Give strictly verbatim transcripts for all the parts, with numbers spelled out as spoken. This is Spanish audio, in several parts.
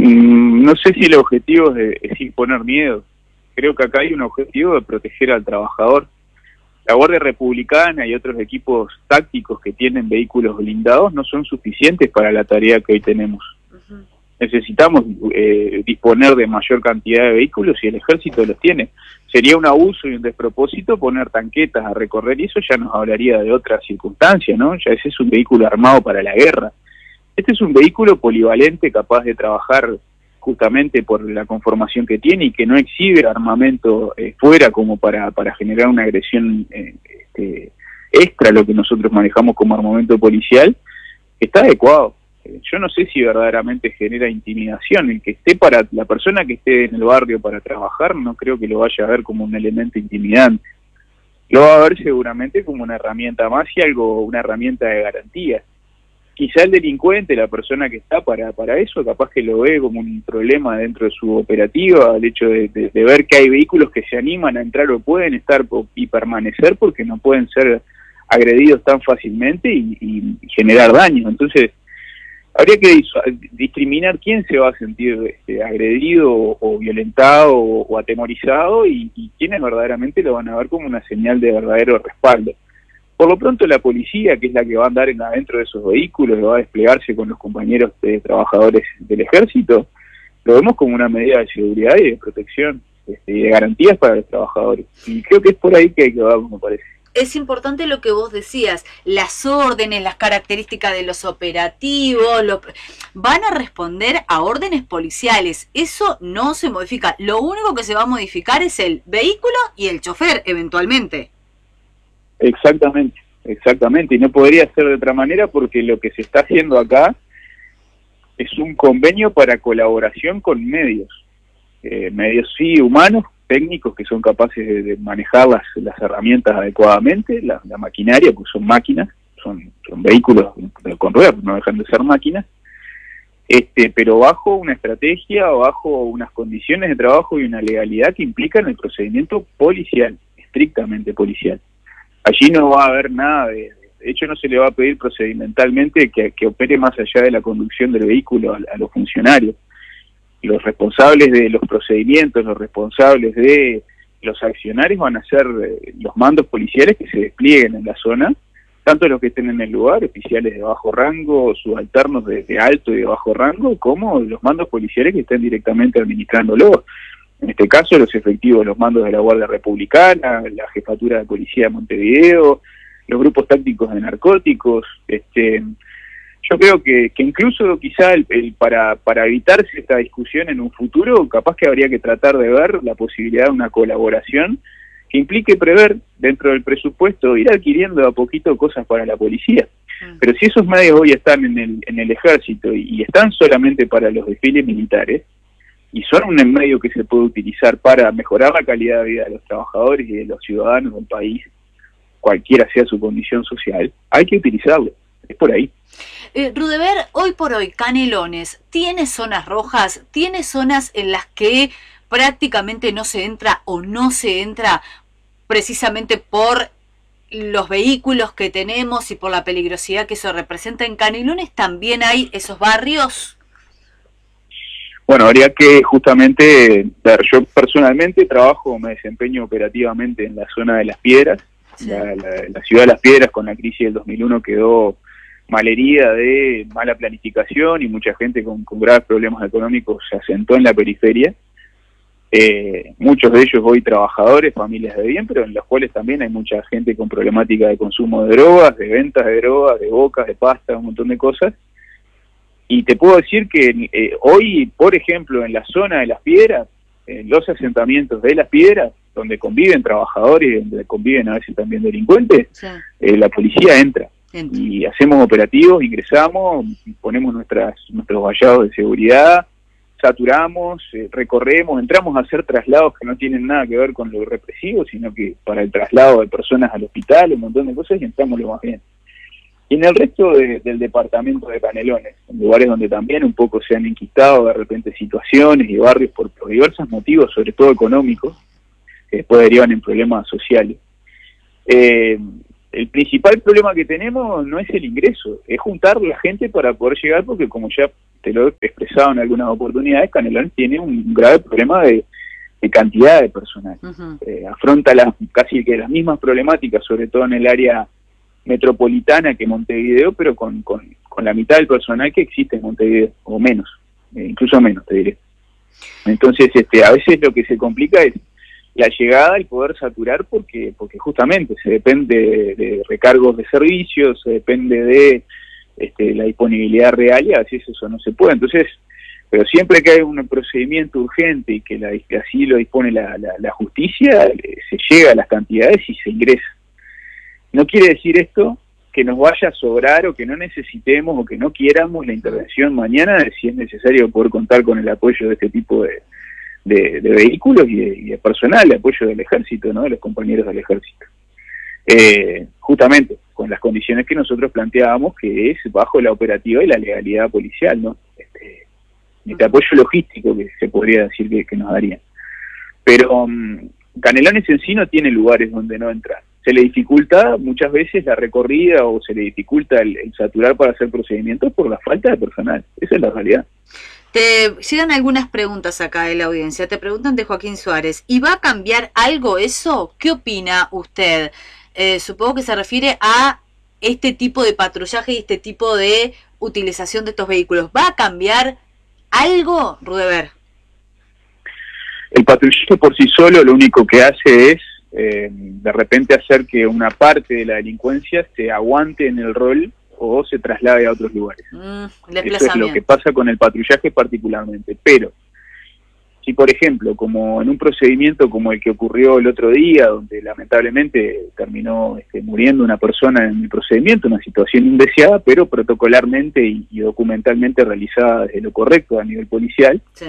Mm, no sé si el objetivo es, es imponer miedo. Creo que acá hay un objetivo de proteger al trabajador. La Guardia Republicana y otros equipos tácticos que tienen vehículos blindados no son suficientes para la tarea que hoy tenemos. Uh-huh. Necesitamos eh, disponer de mayor cantidad de vehículos y el ejército los tiene. Sería un abuso y un despropósito poner tanquetas a recorrer y eso ya nos hablaría de otra circunstancia, ¿no? Ya ese es un vehículo armado para la guerra. Este es un vehículo polivalente capaz de trabajar justamente por la conformación que tiene y que no exhibe armamento eh, fuera como para, para generar una agresión eh, este, extra a lo que nosotros manejamos como armamento policial, está adecuado. Eh, yo no sé si verdaderamente genera intimidación. El que esté para, la persona que esté en el barrio para trabajar, no creo que lo vaya a ver como un elemento intimidante. Lo va a ver seguramente como una herramienta más y algo, una herramienta de garantía. Quizá el delincuente, la persona que está para, para eso, capaz que lo ve como un problema dentro de su operativa, el hecho de, de, de ver que hay vehículos que se animan a entrar o pueden estar y permanecer porque no pueden ser agredidos tan fácilmente y, y generar daños. Entonces, habría que discriminar quién se va a sentir este, agredido o, o violentado o, o atemorizado y, y quiénes verdaderamente lo van a ver como una señal de verdadero respaldo. Por lo pronto la policía, que es la que va a andar en adentro de esos vehículos, va a desplegarse con los compañeros de trabajadores del ejército, lo vemos como una medida de seguridad y de protección este, y de garantías para los trabajadores. Y creo que es por ahí que hay que vamos, me parece. Es importante lo que vos decías, las órdenes, las características de los operativos, lo, van a responder a órdenes policiales, eso no se modifica, lo único que se va a modificar es el vehículo y el chofer eventualmente. Exactamente, exactamente, y no podría ser de otra manera porque lo que se está haciendo acá es un convenio para colaboración con medios, eh, medios sí humanos, técnicos que son capaces de, de manejar las, las herramientas adecuadamente, la, la maquinaria, pues son máquinas, son, son vehículos con ruedas, no dejan de ser máquinas, este, pero bajo una estrategia, bajo unas condiciones de trabajo y una legalidad que implican el procedimiento policial, estrictamente policial. Allí no va a haber nada de, de hecho no se le va a pedir procedimentalmente que, que opere más allá de la conducción del vehículo a, a los funcionarios. Los responsables de los procedimientos, los responsables de los accionarios van a ser eh, los mandos policiales que se desplieguen en la zona, tanto los que estén en el lugar, oficiales de bajo rango, subalternos de, de alto y de bajo rango, como los mandos policiales que estén directamente administrándolo. En este caso, los efectivos, los mandos de la Guardia Republicana, la Jefatura de Policía de Montevideo, los grupos tácticos de narcóticos. Este, yo creo que, que incluso quizá el, el, para, para evitarse esta discusión en un futuro, capaz que habría que tratar de ver la posibilidad de una colaboración que implique prever dentro del presupuesto, ir adquiriendo a poquito cosas para la policía. Pero si esos medios hoy están en el, en el ejército y, y están solamente para los desfiles militares, y son un medio que se puede utilizar para mejorar la calidad de vida de los trabajadores y de los ciudadanos del país, cualquiera sea su condición social, hay que utilizarlo, es por ahí. Eh, Rudeber, hoy por hoy, Canelones, ¿tiene zonas rojas? ¿Tiene zonas en las que prácticamente no se entra o no se entra precisamente por los vehículos que tenemos y por la peligrosidad que eso representa? ¿En Canelones también hay esos barrios? Bueno, habría que justamente ver, yo personalmente trabajo, me desempeño operativamente en la zona de Las Piedras, sí. la, la, la ciudad de Las Piedras con la crisis del dos mil uno quedó malherida de mala planificación y mucha gente con, con graves problemas económicos se asentó en la periferia, eh, muchos de ellos hoy trabajadores, familias de bien, pero en los cuales también hay mucha gente con problemática de consumo de drogas, de ventas de drogas, de bocas, de pasta, un montón de cosas. Y te puedo decir que eh, hoy, por ejemplo, en la zona de Las Piedras, en los asentamientos de Las Piedras, donde conviven trabajadores y donde conviven a veces también delincuentes, sí. eh, la policía entra. entra. Y hacemos operativos, ingresamos, ponemos nuestras nuestros vallados de seguridad, saturamos, eh, recorremos, entramos a hacer traslados que no tienen nada que ver con lo represivo, sino que para el traslado de personas al hospital, un montón de cosas, y entramos lo más bien. Y en el resto de, del departamento de Canelones, en lugares donde también un poco se han enquistado de repente situaciones y barrios por, por diversos motivos, sobre todo económicos, que después derivan en problemas sociales. Eh, el principal problema que tenemos no es el ingreso, es juntar la gente para poder llegar, porque como ya te lo he expresado en algunas oportunidades, Canelones tiene un grave problema de, de cantidad de personal. Uh-huh. eh, afronta las, casi que las mismas problemáticas, sobre todo en el área metropolitana que Montevideo, pero con, con, con la mitad del personal que existe en Montevideo, o menos, eh, incluso menos, te diré. Entonces, este, a veces lo que se complica es la llegada y poder saturar, porque porque justamente se depende de, de recargos de servicios, se depende de este, la disponibilidad real, y a veces eso no se puede. Entonces, pero siempre que hay un procedimiento urgente y que, la, que así lo dispone la, la, la justicia, se llega a las cantidades y se ingresa. No quiere decir esto que nos vaya a sobrar o que no necesitemos o que no quieramos la intervención mañana, si es necesario poder contar con el apoyo de este tipo de, de, de vehículos y de, y de personal, de apoyo del ejército, ¿no?, de los compañeros del ejército. Eh, justamente con las condiciones que nosotros planteábamos, que es bajo la operativa y la legalidad policial, ¿no? Este, este apoyo logístico que se podría decir que, que nos darían. Pero um, Canelones en sí no tiene lugares donde no entrar. Se le dificulta muchas veces la recorrida o se le dificulta el, el saturar para hacer procedimientos por la falta de personal. Esa es la realidad. Te llegan algunas preguntas acá de la audiencia. Te preguntan de Joaquín Suárez. ¿Y va a cambiar algo eso? ¿Qué opina usted? Eh, supongo que se refiere a este tipo de patrullaje y este tipo de utilización de estos vehículos. ¿Va a cambiar algo, Rudeber? El patrullaje por sí solo lo único que hace es Eh, de repente hacer que una parte de la delincuencia se aguante en el rol o se traslade a otros lugares. Mm, Eso es lo que pasa con el patrullaje particularmente. Pero, si por ejemplo, como en un procedimiento como el que ocurrió el otro día, donde lamentablemente terminó este, muriendo una persona en el procedimiento, una situación indeseada, pero protocolarmente y, y documentalmente realizada desde lo correcto a nivel policial, sí.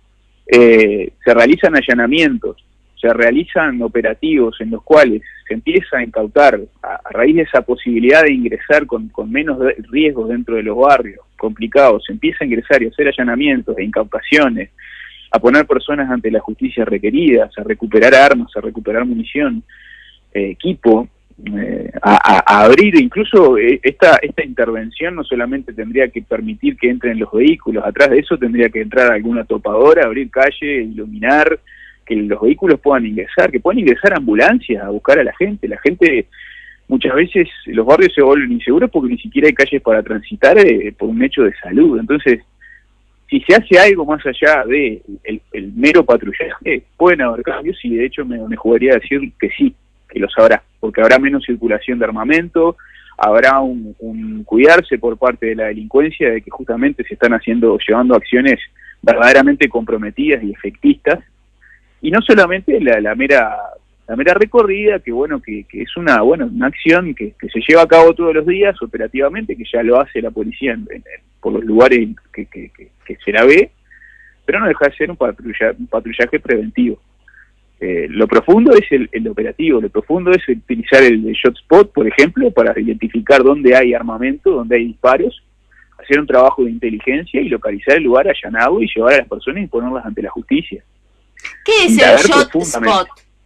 eh, se realizan allanamientos, se realizan operativos en los cuales se empieza a incautar, a, a raíz de esa posibilidad de ingresar con, con menos de, riesgos dentro de los barrios complicados, se empieza a ingresar y a hacer allanamientos e incautaciones, a poner personas ante la justicia requeridas, a recuperar armas, a recuperar munición, eh, equipo, eh, a, a, a abrir, incluso eh, esta, esta intervención no solamente tendría que permitir que entren los vehículos, atrás de eso tendría que entrar alguna topadora, abrir calle, iluminar, que los vehículos puedan ingresar, que puedan ingresar ambulancias a buscar a la gente. La gente, muchas veces, los barrios se vuelven inseguros porque ni siquiera hay calles para transitar eh, por un hecho de salud. Entonces, si se hace algo más allá de el, el mero patrullaje, pueden haber cambios y de hecho me, me jugaría a decir que sí, que los habrá, porque habrá menos circulación de armamento, habrá un, un cuidarse por parte de la delincuencia de que justamente se están haciendo, llevando acciones verdaderamente comprometidas y efectistas. Y no solamente la, la mera la mera recorrida, que bueno, que, que es una bueno una acción que, que se lleva a cabo todos los días operativamente, que ya lo hace la policía en, en, por los lugares que, que, que, que se la ve, pero no deja de ser un patrullaje, un patrullaje preventivo. Eh, lo profundo es el, el operativo, lo profundo es utilizar el, el shot spot, por ejemplo, para identificar dónde hay armamento, dónde hay disparos, hacer un trabajo de inteligencia y localizar el lugar allanado y llevar a las personas y ponerlas ante la justicia. ¿Qué es el shot spot?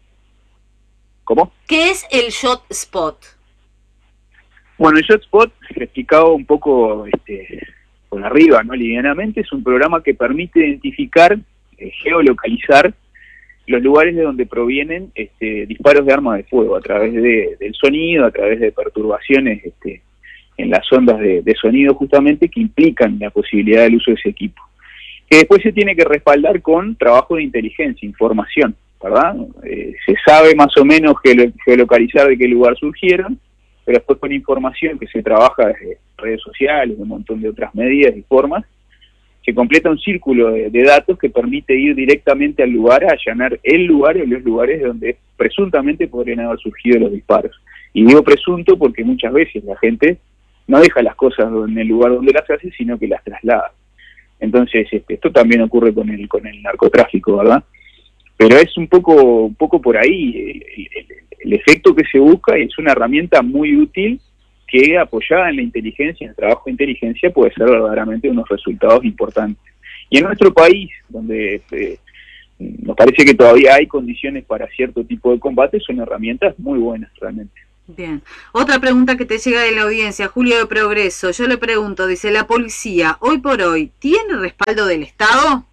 ¿Cómo? ¿Qué es el shot spot? Bueno, el shot spot, explicado un poco este, por arriba, no livianamente, es un programa que permite identificar, eh, geolocalizar los lugares de donde provienen este, disparos de armas de fuego a través de, del sonido, a través de perturbaciones este, en las ondas de, de sonido justamente que implican la posibilidad del uso de ese equipo, que después se tiene que respaldar con trabajo de inteligencia, información, ¿verdad? Eh, se sabe más o menos geolocalizar de qué lugar surgieron, pero después con información que se trabaja desde redes sociales, un montón de otras medidas y formas, se completa un círculo de, de datos que permite ir directamente al lugar, a allanar el lugar o los lugares donde presuntamente podrían haber surgido los disparos. Y digo presunto porque muchas veces la gente no deja las cosas en el lugar donde las hace, sino que las traslada. Entonces, este, esto también ocurre con el con el narcotráfico, ¿verdad? Pero es un poco un poco por ahí el, el, el efecto que se busca, y es una herramienta muy útil que, apoyada en la inteligencia, en el trabajo de inteligencia, puede ser verdaderamente unos resultados importantes. Y en nuestro país, donde eh, nos parece que todavía hay condiciones para cierto tipo de combate, son herramientas muy buenas realmente. Bien. Otra pregunta que te llega de la audiencia, Julio de Progreso. Yo le pregunto, dice, ¿la policía hoy por hoy tiene respaldo del Estado?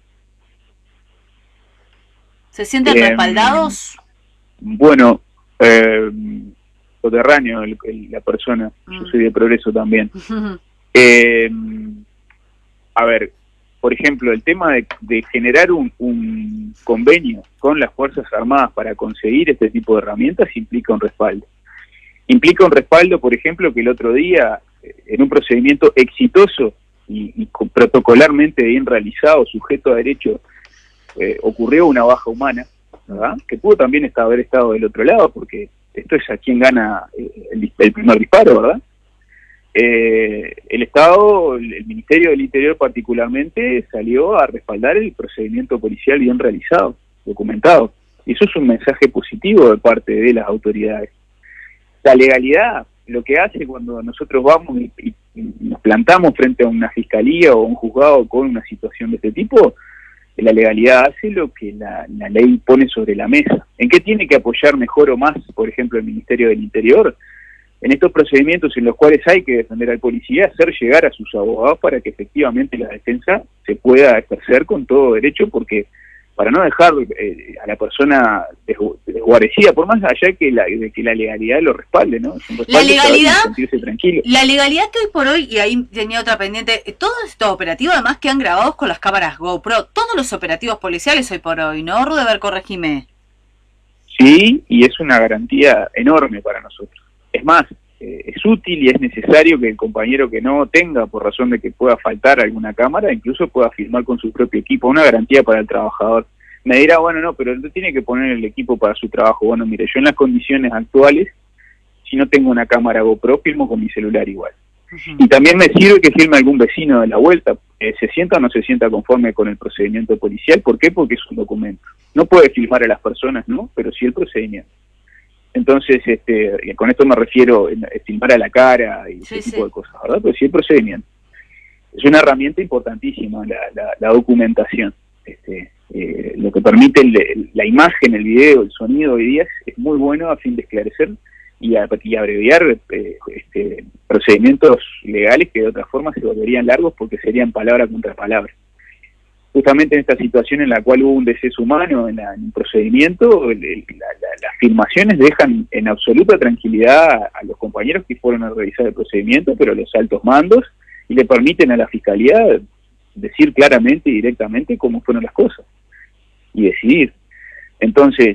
¿Se sienten Eh, respaldados? bueno, eh, soterráneo el, el, la persona, mm. yo soy de Progreso también. eh, a ver, por ejemplo, el tema de, de generar un, un convenio con las Fuerzas Armadas para conseguir este tipo de herramientas implica un respaldo. Implica un respaldo, por ejemplo, que el otro día, en un procedimiento exitoso y, y protocolarmente bien realizado, sujeto a derecho, eh, ocurrió una baja humana, ¿verdad? Que pudo también estar, haber estado del otro lado, porque esto es a quien gana el, el primer disparo, ¿verdad? Eh, el Estado, el Ministerio del Interior particularmente, salió a respaldar el procedimiento policial bien realizado, documentado. Y eso es un mensaje positivo de parte de las autoridades. La legalidad, lo que hace cuando nosotros vamos y, y, y nos plantamos frente a una fiscalía o un juzgado con una situación de este tipo, la legalidad hace lo que la, la ley pone sobre la mesa. ¿En qué tiene que apoyar mejor o más, por ejemplo, el Ministerio del Interior? En estos procedimientos en los cuales hay que defender al policía, hacer llegar a sus abogados para que efectivamente la defensa se pueda ejercer con todo derecho, porque para no dejar eh, a la persona desguarecida, por más allá que la, de que la legalidad lo respalde, ¿no? La legalidad, sentirse tranquilo. La legalidad que hoy por hoy, y ahí tenía otra pendiente, todos estos operativos además quedan grabados con las cámaras GoPro, todos los operativos policiales hoy por hoy, ¿no, Rudeber? Corregime. Sí, y es una garantía enorme para nosotros. Es más, eh, es útil y es necesario que el compañero que no tenga, por razón de que pueda faltar alguna cámara, incluso pueda filmar con su propio equipo, una garantía para el trabajador. Me dirá, bueno, no, pero él tiene que poner el equipo para su trabajo. Bueno, mire, yo en las condiciones actuales, si no tengo una cámara GoPro, filmo con mi celular igual. Uh-huh. Y también me sirve que filme algún vecino de la vuelta, eh, se sienta o no se sienta conforme con el procedimiento policial. ¿Por qué? Porque es un documento. No puede filmar a las personas, ¿no? Pero sí el procedimiento. Entonces, este, con esto me refiero a filmar a la cara y sí, ese sí. tipo de cosas, ¿verdad? Pero sí el procedimiento. Es una herramienta importantísima la, la, la documentación. Este, eh, lo que permite el, la imagen, el video, el sonido hoy día es, es muy bueno a fin de esclarecer y, a, y abreviar eh, este, procedimientos legales que de otra forma se volverían largos porque serían palabra contra palabra. Justamente en esta situación en la cual hubo un deceso humano en, la, en el procedimiento, el, el, la, la, las filmaciones dejan en absoluta tranquilidad a, a los compañeros que fueron a revisar el procedimiento, pero a los altos mandos, y le permiten a la Fiscalía decir claramente y directamente cómo fueron las cosas, y decidir. Entonces,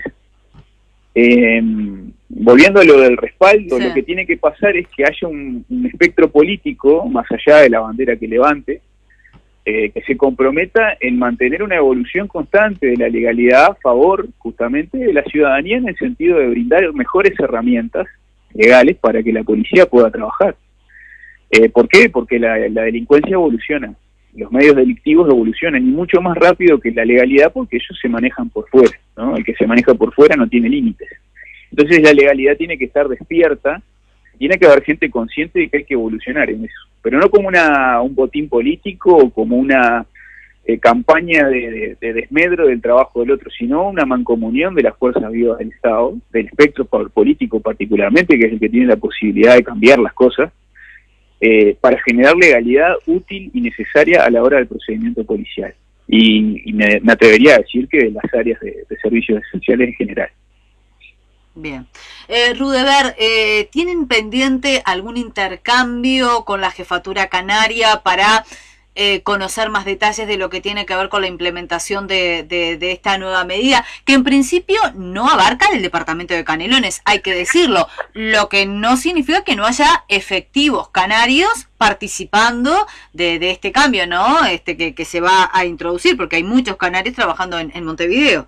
eh, volviendo a lo del respaldo, sí. Lo que tiene que pasar es que haya un, un espectro político, más allá de la bandera que levante, Eh, que se comprometa en mantener una evolución constante de la legalidad a favor justamente de la ciudadanía, en el sentido de brindar mejores herramientas legales para que la policía pueda trabajar. Eh, ¿Por qué? Porque la, la delincuencia evoluciona, los medios delictivos evolucionan, y mucho más rápido que la legalidad, porque ellos se manejan por fuera, ¿no? El que se maneja por fuera no tiene límites. Entonces la legalidad tiene que estar despierta, tiene que haber gente consciente de que hay que evolucionar en eso, pero no como una un botín político o como una eh, campaña de, de, de desmedro del trabajo del otro, sino una mancomunión de las fuerzas vivas del Estado, del espectro político particularmente, que es el que tiene la posibilidad de cambiar las cosas, eh, para generar legalidad útil y necesaria a la hora del procedimiento policial. Y, y me, me atrevería a decir que de las áreas de, de servicios esenciales en general. Bien. Eh, Rudeber, eh, ¿tienen pendiente algún intercambio con la Jefatura Canaria para eh, conocer más detalles de lo que tiene que ver con la implementación de, de, de esta nueva medida? Que en principio no abarca el departamento de Canelones, hay que decirlo, lo que no significa que no haya efectivos canarios participando de, de este cambio, ¿no? Este que, que se va a introducir, porque hay muchos canarios trabajando en, en Montevideo.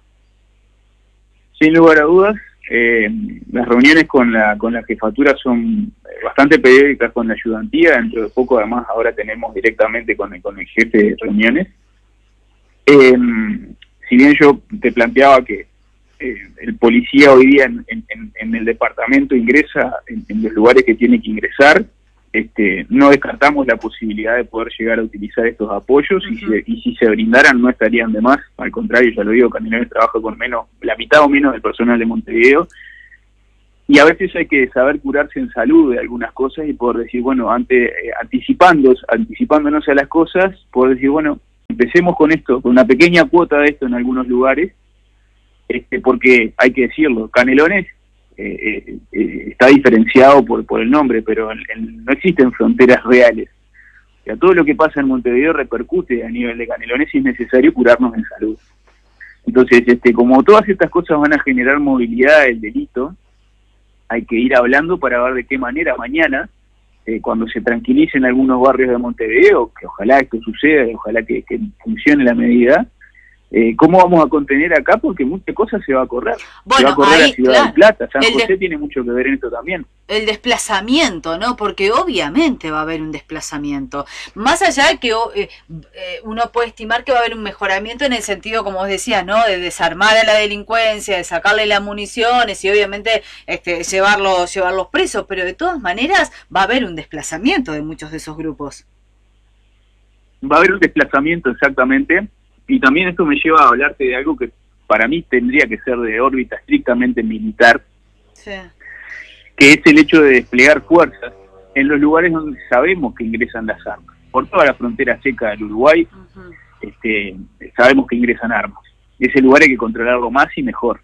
Sin lugar a dudas. Eh, las reuniones con la con la jefatura son bastante periódicas con la ayudantía. Dentro de poco, además, ahora tenemos directamente con el, con el jefe de reuniones. Eh, si bien yo te planteaba que eh, el policía hoy día en, en, en el departamento ingresa en, en los lugares que tiene que ingresar, este, no descartamos la posibilidad de poder llegar a utilizar estos apoyos. Uh-huh. y, si, y si se brindaran no estarían de más, al contrario, ya lo digo, Canelones trabaja con menos, la mitad o menos del personal de Montevideo, y a veces hay que saber curarse en salud de algunas cosas y poder decir, bueno, antes, eh, anticipándonos, anticipándonos a las cosas, poder decir, bueno, empecemos con esto, con una pequeña cuota de esto en algunos lugares, este, porque hay que decirlo, Canelones eh, eh, eh, está diferenciado por, por el nombre, pero el, el, no existen fronteras reales. O sea, todo lo que pasa en Montevideo repercute a nivel de Canelones y es necesario curarnos en salud. Entonces, este, como todas estas cosas van a generar movilidad del delito, hay que ir hablando para ver de qué manera mañana, eh, cuando se tranquilicen algunos barrios de Montevideo, que ojalá esto suceda, y ojalá que, que funcione la medida, eh, ¿cómo vamos a contener acá? Porque muchas cosas se va a correr. Bueno, se va a correr ahí, la Ciudad claro, del Plata, San José de... tiene mucho que ver en esto también. El desplazamiento, ¿no? Porque obviamente va a haber un desplazamiento. Más allá de que eh, eh, uno puede estimar que va a haber un mejoramiento en el sentido, como vos decías, ¿no? De desarmar a la delincuencia, de sacarle las municiones y obviamente este, llevarlos, llevarlos presos, pero de todas maneras va a haber un desplazamiento de muchos de esos grupos. Va a haber un desplazamiento, exactamente, y también esto me lleva a hablarte de algo que para mí tendría que ser de órbita estrictamente militar. Sí. Que es el hecho de desplegar fuerzas en los lugares donde sabemos que ingresan las armas. Por toda la frontera seca del Uruguay, uh-huh. este, sabemos que ingresan armas. Ese lugar hay que controlarlo más y mejor.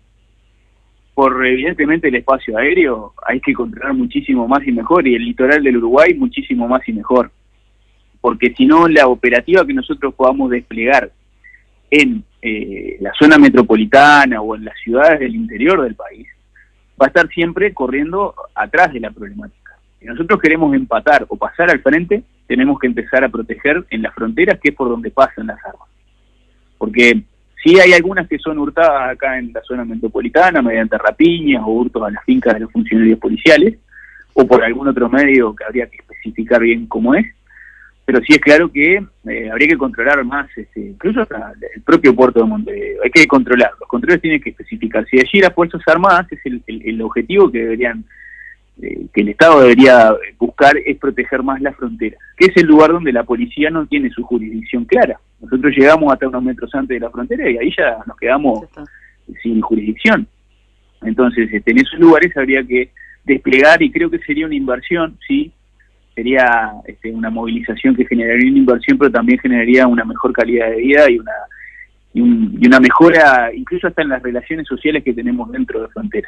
Por evidentemente el espacio aéreo hay que controlar muchísimo más y mejor, y el litoral del Uruguay muchísimo más y mejor. Porque si no, la operativa que nosotros podamos desplegar en eh, la zona metropolitana o en las ciudades del interior del país, va a estar siempre corriendo atrás de la problemática. Si nosotros queremos empatar o pasar al frente, tenemos que empezar a proteger en las fronteras, que es por donde pasan las armas. Porque sí hay algunas que son hurtadas acá en la zona metropolitana, mediante rapiñas o hurtos a las fincas de los funcionarios policiales, o por algún otro medio que habría que especificar bien cómo es, pero sí es claro que eh, habría que controlar más, este, incluso hasta el propio puerto de Montevideo, hay que controlar, los controles tienen que especificar. Si allí las Fuerzas Armadas es el, el, el objetivo que deberían, eh, que el Estado debería buscar, es proteger más las fronteras, que es el lugar donde la policía no tiene su jurisdicción clara. Nosotros llegamos hasta unos metros antes de la frontera y ahí ya nos quedamos sin jurisdicción. Entonces, este, en esos lugares habría que desplegar, y creo que sería una inversión, sí, sería este, una movilización que generaría una inversión, pero también generaría una mejor calidad de vida y una y, un, y una mejora, incluso hasta en las relaciones sociales que tenemos dentro de fronteras.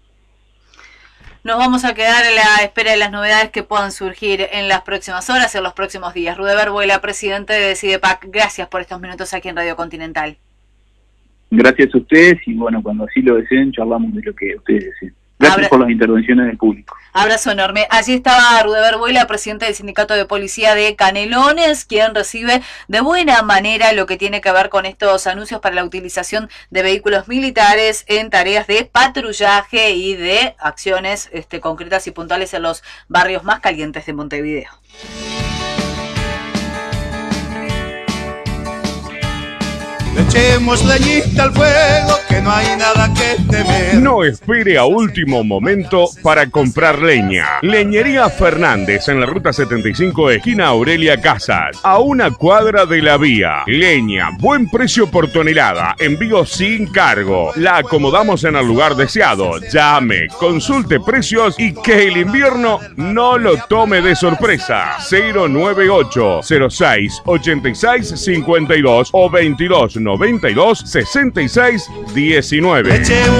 Nos vamos a quedar a la espera de las novedades que puedan surgir en las próximas horas, en los próximos días. Rudeber Vuela, presidente de Decidepac, gracias por estos minutos aquí en Radio Continental. Gracias a ustedes, y bueno, cuando así lo deseen, charlamos de lo que ustedes deseen. Gracias Abra... por las intervenciones del público. Abrazo enorme. Allí estaba Rudeber Vuela, presidente del Sindicato de Policía de Canelones, quien recibe de buena manera lo que tiene que ver con estos anuncios para la utilización de vehículos militares en tareas de patrullaje y de acciones este, concretas y puntuales en los barrios más calientes de Montevideo. Le echemos leñita al fuego, que no hay nada que temer. No espere a último momento para comprar leña. Leñería Fernández en la ruta setenta y cinco, esquina Aurelia Casas, a una cuadra de la vía. Leña, buen precio por tonelada, envío sin cargo. La acomodamos en el lugar deseado. Llame, consulte precios y que el invierno no lo tome de sorpresa. cero nueve ocho cero seis ochenta y seis cincuenta y dos o veintidós noventa y dos sesenta y seis diecinueve.